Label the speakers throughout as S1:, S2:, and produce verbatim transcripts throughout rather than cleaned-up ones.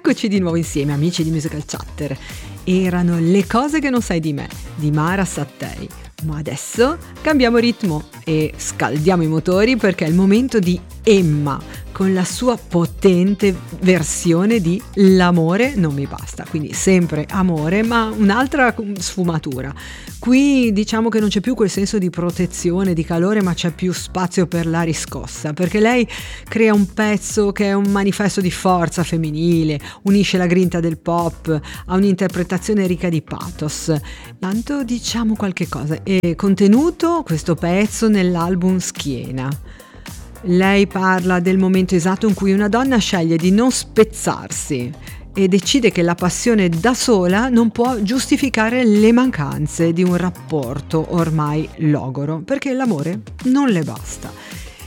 S1: Eccoci di nuovo insieme, amici di Musical Chatter. Erano Le cose che non sai di me, di Mara Sattei. Ma adesso cambiamo ritmo e scaldiamo i motori perché è il momento di Emma con la sua potente versione di L'amore non mi basta, quindi sempre amore ma un'altra sfumatura. Qui diciamo che non c'è più quel senso di protezione, di calore, ma c'è più spazio per la riscossa, perché lei crea un pezzo che è un manifesto di forza femminile, unisce la grinta del pop a un'interpretazione ricca di pathos. Tanto diciamo qualche cosa. È contenuto questo pezzo nell'album Schiena. Lei parla del momento esatto in cui una donna sceglie di non spezzarsi e decide che la passione da sola non può giustificare le mancanze di un rapporto ormai logoro, perché l'amore non le basta.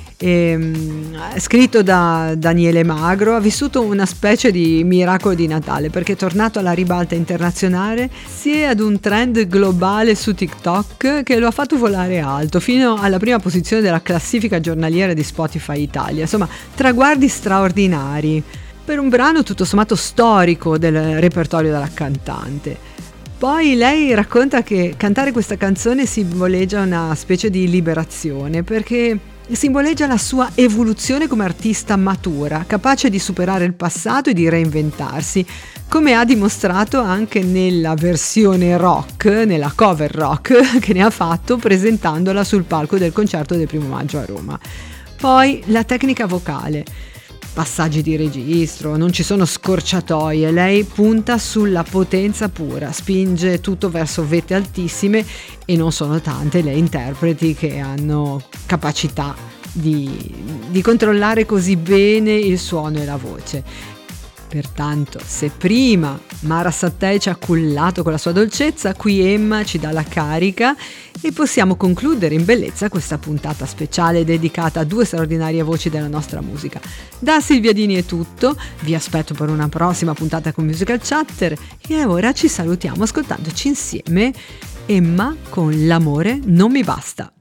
S1: E, scritto da Daniele Magro, ha vissuto una specie di miracolo di Natale perché è tornato alla ribalta internazionale sia ad un trend globale su TikTok che lo ha fatto volare alto fino alla prima posizione della classifica giornaliera di Spotify Italia. Insomma, traguardi straordinari per un brano tutto sommato storico del repertorio della cantante. Poi lei racconta che cantare questa canzone simboleggia una specie di liberazione perché simboleggia la sua evoluzione come artista matura, capace di superare il passato e di reinventarsi, come ha dimostrato anche nella versione rock, nella cover rock che ne ha fatto presentandola sul palco del concerto del primo maggio a Roma. Poi la tecnica vocale, passaggi di registro, non ci sono scorciatoie, lei punta sulla potenza pura, spinge tutto verso vette altissime e non sono tante le interpreti che hanno capacità di, di controllare così bene il suono e la voce. Pertanto, se prima Mara Sattei ci ha cullato con la sua dolcezza, qui Emma ci dà la carica e possiamo concludere in bellezza questa puntata speciale dedicata a due straordinarie voci della nostra musica. Da Silvia Dini è tutto, vi aspetto per una prossima puntata con Musical Chatter e ora ci salutiamo ascoltandoci insieme Emma con L'amore non mi basta.